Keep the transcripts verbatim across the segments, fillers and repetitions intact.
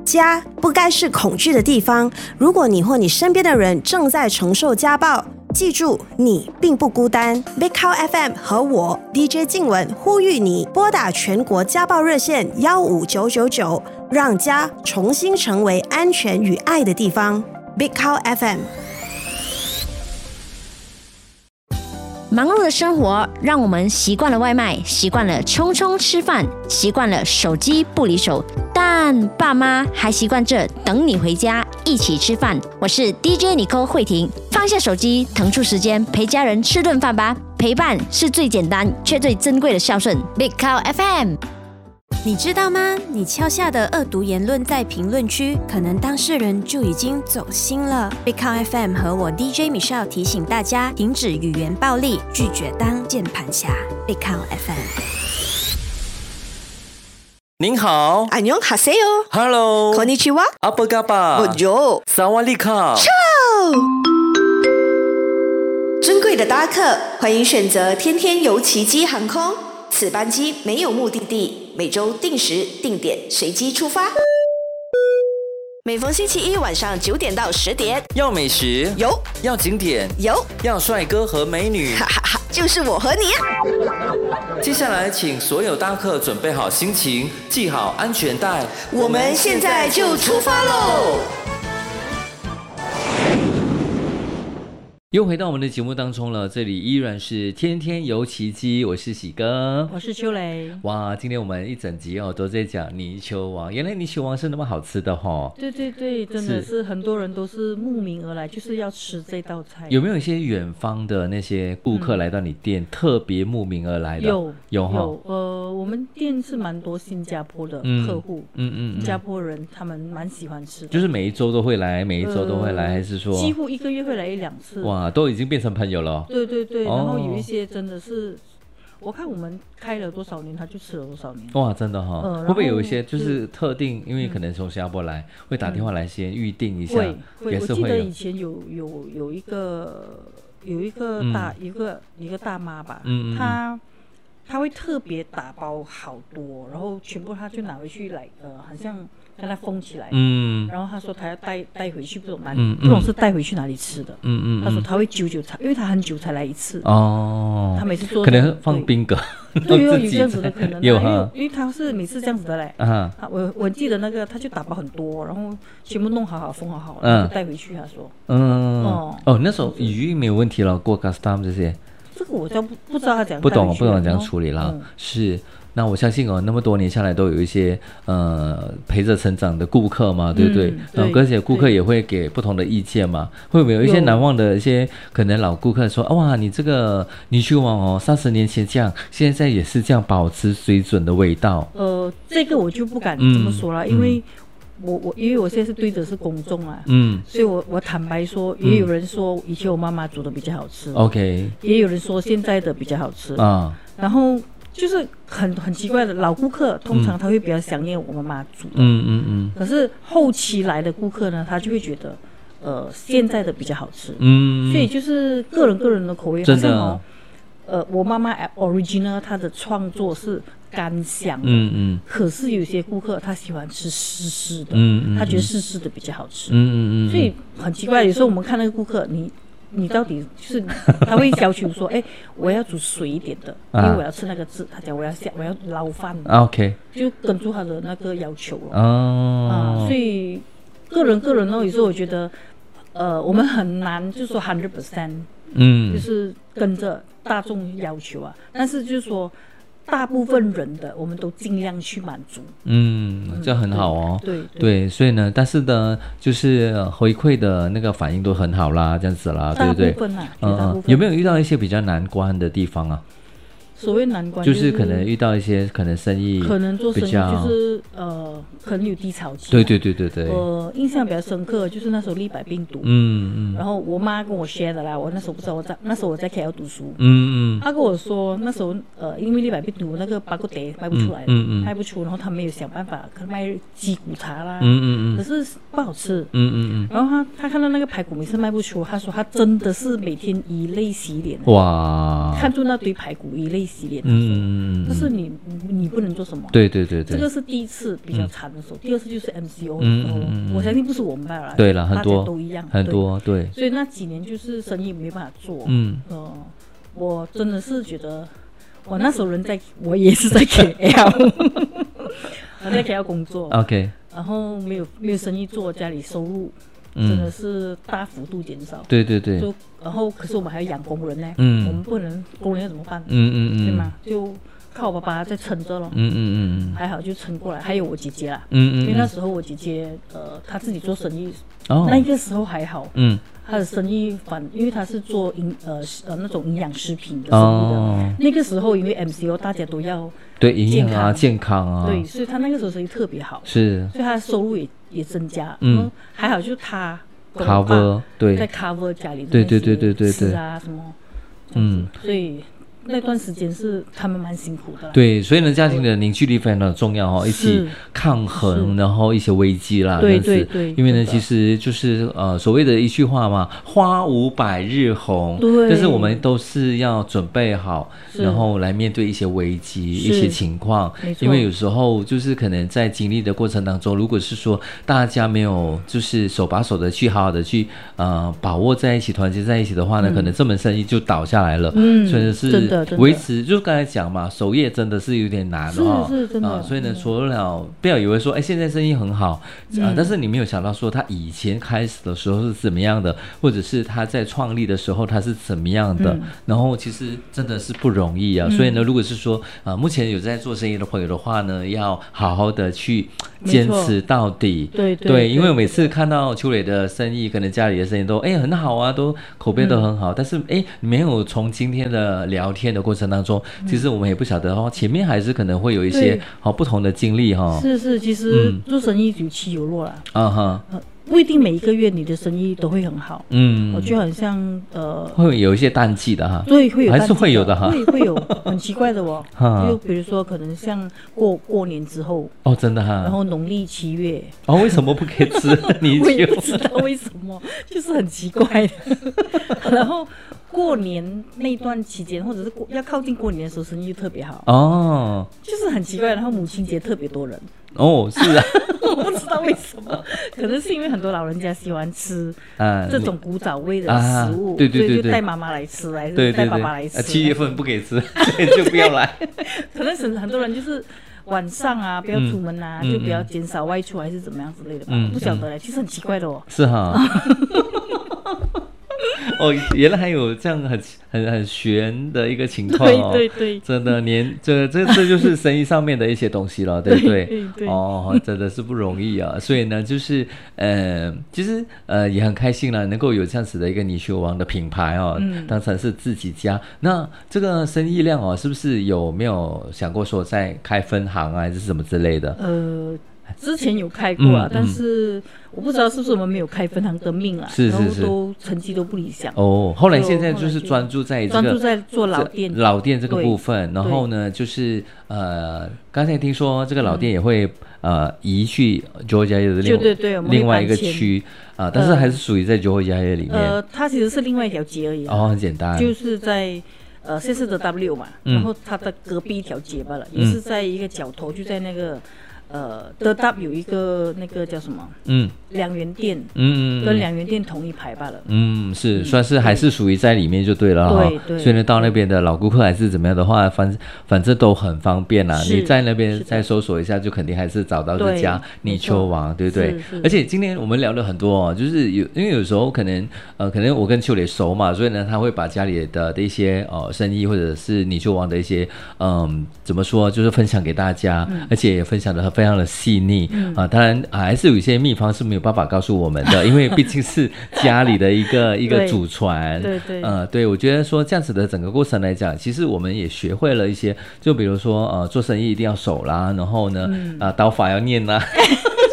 家不该是恐惧的地方。如果你或你身边的人正在承受家暴，记住，你并不孤单。Big Cow F M 和我 D J 静雯呼吁你拨打全国家暴热线一五九九九，让家重新成为安全与爱的地方。Big Cow F M。 忙碌的生活让我们习惯了外卖，习惯了匆匆吃饭，习惯了手机不离手，但爸妈还习惯着等你回家一起吃饭。我是 D J Nicole 慧婷，放下手机，腾出时间陪家人吃顿饭吧。陪伴是最简单却最珍贵的孝顺。Big Cow F M。 你知道吗？你敲下的恶毒言论在评论区，可能当事人就已经走心了。Big Cow F M 和我 D J Michelle 提醒大家，停止语言暴力，拒绝当键盘侠。Big Cow F M。 您好， 안녕하세요。 Hello， こんにちは。 阿波嘎巴， Bonjour， 萨瓦利卡。 尊贵的搭客，欢迎选择天天游奇迹航空。此班机没有目的地，每周定时定点随机出发。每逢星期一晚上九点到十点， 要美食有， 要景点有， 要帅哥和美女， 哈哈哈，就是我和你。 接下来，请所有搭客准备好心情，系好安全带， 我们现在就出发喽！ 又回到我们的节目当中了，这里依然是天天游奇迹，我是喜哥， 我是秋雷。 哇，今天我们一整集哦都在讲泥鳅王，原来泥鳅王是那么好吃的哦。 对对对，真的是很多人都是慕名而来，就是要吃这道菜。 有没有一些远方的那些顾客来到你店，嗯、特别慕名而来的？ 有有哈。 有呃，我们店是蛮多新加坡的客户，嗯 嗯, 嗯, 嗯，新加坡人他们蛮喜欢吃的， 就是每一周都会来，每一周都会来，呃、还是说几乎一个月会来一两次？ 哇，都已经变成朋友了。 对对对，然后有一些真的是。哦，我看我们开了多少年，他就吃了多少年。 哇，真的哈、哦呃，会不会有一些就是特定，因为可能从新加坡来，嗯、会打电话来先预定一下？ 会会， 也是会。 我记得以前有有有一个有一个大、嗯、一个一个大妈吧，嗯、她她会特别打包好多，然后全部她就拿回去来，呃，好像。跟他封起来，嗯，然后他说他要带带回去，不懂哪里，嗯嗯、不懂是带回去哪里吃的，嗯嗯，他说他会久久才，因为他很久才来一次，哦，他每次做可能放冰格， 对，有有这样子的可能、啊， 有哈，因为他是每次这样子的嘞，啊，我我记得那个他就打包很多，然后全部弄好好封好好，然后就带回去，他说，嗯， 哦哦，那时候语音没有问题了，过 custom 这些， 这个我就不不知道他怎样， 不懂不懂怎样处理了，嗯、是。那我相信哦，那么多年下来都有一些呃陪着成长的顾客嘛，对不对？然后、嗯、而且顾客也会给不同的意见嘛，会不会有一些难忘的一些可能老顾客说，哇，你这个泥鳅王哦，三十年前这样，现在也是这样保持水准的味道。 呃，这个我就不敢这么说了，嗯、因为我我因为我现在是对的是公众啊，嗯，所以我我坦白说，也有人说以前我妈妈煮的比较好吃 ，OK， 也有人说现在的比较好吃啊，然后。就是很很奇怪的老顾客，通常他会比较想念我妈妈煮的，嗯嗯嗯。可是后期来的顾客呢，他就会觉得，呃，现在的比较好吃，嗯。所以就是个人个人的口味，真的哦。呃，我妈妈 original 她的创作是干香的，嗯嗯。可是有些顾客他喜欢吃湿湿的，嗯嗯，他觉得湿湿的比较好吃，嗯嗯嗯。所以很奇怪，有时候我们看那个顾客，你。你到底就是他会要求说，哎，我要煮水一点的，因为我要吃那个字。他讲我要下，我要捞饭。OK， 就跟住他的那个要求了。哦，啊，所以个人个人呢，有时候我觉得，呃，我们很难就说 hundred percent， 嗯，就是跟着大众要求啊。但是就是说。大部分人的我们都尽量去满足， 嗯，这很好哦。 对 对, 对，所以呢，但是呢，就是回馈的那个反应都很好啦，这样子啦，对不对？ 大部分啊， 嗯嗯，有没有遇到一些比较难关的地方啊？ 所谓难关、 就是，就是可能遇到一些可能生意可能做生意就是呃，可能有低潮期、啊。 对对对对对。 我、呃、印象比较深刻，就是那时候立百病毒，嗯嗯，然后我妈跟我 share 的啦，我那时候不知道我在那时候我在 K L 读书，嗯嗯，她跟我说那时候呃，因为立百病毒那个巴古德卖不出来，嗯嗯，卖不出，然后他没有想办法，可能卖鸡骨茶啦，嗯嗯嗯，可是不好吃，嗯嗯嗯，然后他他看到那个排骨每次卖不出，他说他真的是每天以泪洗脸，哇，看住那堆排骨以泪。 洗脸的时候，嗯，但是你你不能做什么， 对对对对， 这个是第一次比较惨的时候，嗯、第二次就是 M C O 的时候，嗯嗯嗯、我相信不是我们罢了， 对了，很多都一样， 很多对， 对，所以那几年就是生意没办法做，嗯，呃，我真的是觉得，我那时候人在，我也是在 K L， 我在 K L 工作 ，OK， 然后没有没有生意做，家里收入。真的是大幅度减少， 对对对， 就然后可是我们还要养工人呢，嗯，我们不能工人要怎么办？ 嗯嗯嗯， 对吗？就靠我爸爸在撑着咯， 嗯嗯嗯， 还好就撑过来。还有我姐姐啦， 嗯嗯， 因为那时候我姐姐呃她自己做生意，哦，那个时候还好，嗯，她的生意反因为她是做营呃呃那种营养食品的生意的，哦，那个时候因为 M C O 大家都要对营养啊健康啊， 对，所以她那个时候生意特别好， 是， 所以她的收入也。也增加，嗯，还好就是他 cover 对， 在 cover 家里的对对对对对对啊什么，嗯，所以那段时间是他们蛮辛苦的。 对，所以呢，家庭的凝聚力非常的重要哦，一起抗衡，然后一些危机啦， 对对对。 因为呢，其实就是呃所谓的一句话嘛，花无百日红， 对。 但是我们都是要准备好，然后来面对一些危机、一些情况。因为有时候就是可能在经历的过程当中，如果是说大家没有就是手把手的去好好的去呃把握在一起、团结在一起的话呢，嗯、可能这门生意就倒下来了。嗯，所以是真的。 维持就是刚才讲嘛，守业真的是有点难哦，是是真的、 呃、所以呢，除了不要以为说，哎，现在生意很好啊、嗯呃，但是你没有想到说他以前开始的时候是怎么样的，或者是他在创立的时候他是怎么样的，嗯、然后其实真的是不容易啊。嗯、所以呢，如果是说啊、呃，目前有在做生意的朋友的话呢，要好好的去坚持到底， 对 对, 对, 对，因为我每次看到邱磊的生意，可能家里的生意都哎很好啊，都口碑都很好，嗯、但是哎没有从今天的聊天的过程当中，其实我们也不晓得哦，前面还是可能会有一些好不同的经历哈。 是是，其实做生意有起有落啦。啊哈、嗯，不一定每一个月你的生意都会很好。嗯，我就很像呃， 会有一些淡季的哈。 对，会有淡季的， 还是会有的哈。 会会有很奇怪的哦。就比如说，可能像过过年之后。 哦，真的哈。 然后农历七月。 哦，为什么不可以吃泥鳅？ 我也不知道为什么，就是很奇怪的。然后。过年那段期间，或者是过要靠近过年的时候，生意特别好哦，就是很奇怪。然后母亲节特别多人哦，是啊， 我不知道为什么，可能是因为很多老人家喜欢吃这种古早味的食物， 啊、对对对对， 所以就带妈妈来吃，还是带爸爸来吃。 七月份不给吃，所以就不要来。 可能是很多人就是晚上啊，不要出门啊，嗯、就不要减少外出，还是怎么样之类的吧，嗯、不晓得嘞。其实很奇怪的哦。 是哈。哦，原来还有这样很很很玄的一个情况哦， 对对对， 真的年这这这就是生意上面的一些东西了，对不对？对对对，哦，真的是不容易啊。所以呢，就是呃，其实呃也很开心啦，能够有这样子的一个泥鳅王的品牌哦，嗯、当成是自己家。那这个生意量哦，是不是有没有想过说再开分行啊，还是什么之类的？呃。 之前有开过啊，嗯、但是我不知道是不是我们没有开分行的命啊， 是是是， 然后都成绩都不理想。 哦，后来现在就是专注在这个专注在做老店老店这个部分，然后呢，就是呃，刚才听说这个老店也会、嗯、呃移去 Georgia 的另对对另外一个区啊、呃，但是还是属于在 Georgia 里面。 呃，它其实是另外一条街而已、啊。 哦，很简单， 就是在。呃，现在是的 W 嘛，嗯、然后它的隔壁一条街罢了，嗯、也是在一个角头，就在那个呃的 W 有一个那个叫什么？嗯，两元店，嗯，跟两元店同一排罢了。 嗯，是算是还是属于在里面就对了哈。 对对。 所以呢，到那边的老顾客还是怎么样的话，反反正都很方便啦。你在那边再搜索一下，就肯定还是找到这家泥鳅王，对不对？而且今天我们聊了很多哦，就是有因为有时候可能呃，可能我跟邱磊熟嘛，所以呢，他会把家里的的一些呃生意或者是泥鳅王的一些嗯怎么说，就是分享给大家，嗯、而且也分享的非常的细腻、嗯、啊。当然、啊、还是有一些秘方是没有办法告诉我们的，因为毕竟是家里的一个一个祖传。 对对。 呃，对，我觉得说这样子的整个过程来讲，其实我们也学会了一些，就比如说呃做生意一定要守啦，然后呢、嗯、啊刀法要念啦。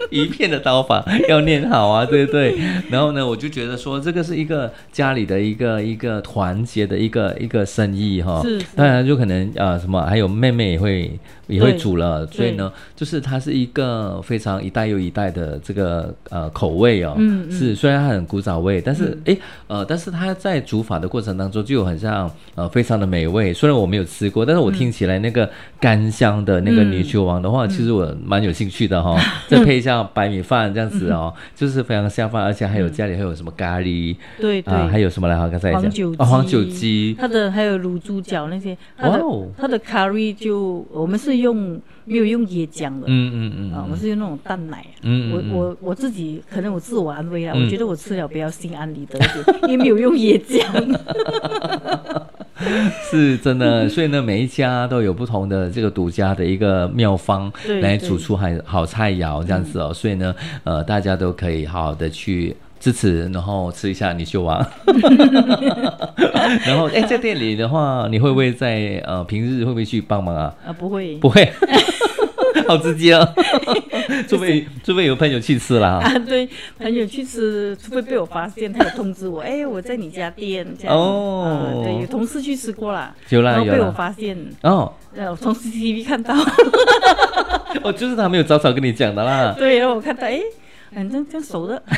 鱼片的刀法要练好啊，对不对？然后呢，我就觉得说这个是一个家里的一个一个团结的一个一个生意哈。是。当然就可能呃什么，还有妹妹也会也会煮了，所以呢，就是它是一个非常一代又一代的这个呃口味哦。嗯嗯。是，虽然它很古早味，但是哎、嗯、呃，但是它在煮法的过程当中就有很像呃非常的美味。虽然我没有吃过，但是我听起来那个干香的那个泥鳅王的话，嗯、其实我蛮有兴趣的哈、哦。再配一下白米饭这样子哦，就是非常下饭，而且还有家里还有什么咖喱，对对、呃，还有什么来？刚才讲黄酒鸡、 哦，黄酒鸡， 它的还有卤猪脚那些，它的、哦、它的 curry 就我们是用没有用椰浆的，嗯嗯嗯，啊，我们是用那种淡奶，嗯, 嗯, 嗯我我我自己可能我自我安慰啦、嗯，我觉得我吃了比较心安理得一点，因为没有用椰浆。 是真的，所以呢，每一家都有不同的这个独家的一个妙方来煮出好好菜肴这样子哦，嗯、所以呢，呃，大家都可以好好的去支持，然后吃一下泥鳅王。然后，哎，在店里的话，你会不会在呃平日会不会去帮忙啊？ 啊，不会， 不会。好直接哦，除非除非有朋友去吃啦。 啊，对，朋友去吃，除非被我发现，他有通知我，哎，我在你家店这样。哦、呃，对，有同事去吃过啦， 有啦， 然后被我发现。哦，呃，我从 C C T V 看到。 哦，就是他没有早早跟你讲的啦。 对，然后我看到，哎，反正这样熟的。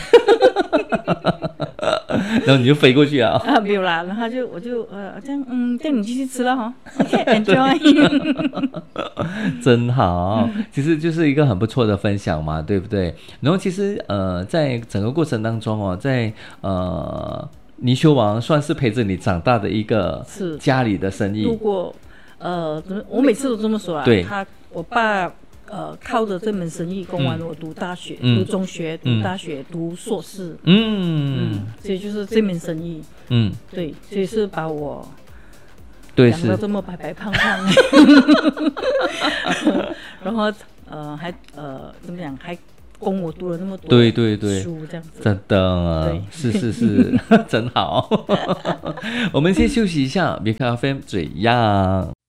然后你就飞过去啊？ 啊，没有啦，然后就我就呃这样，嗯，带你继续吃了哈。OK，enjoy。 真好，其实就是一个很不错的分享嘛，对不对？然后其实呃，在整个过程当中哦，在呃泥鳅王算是陪着你长大的一个是家里的生意。 度过呃，我每次都这么说啊。对，他我爸。呃，靠着这门生意供完我读大学、嗯、读中学、嗯、读大学、读硕士，嗯嗯，所以就是这门生意，嗯，对，所以是把我养得这么白白胖胖，然后呃还呃怎么讲还供我读了那么多对对对书这样子， 真的是是是真好。我们先休息一下，别咖啡嘴样。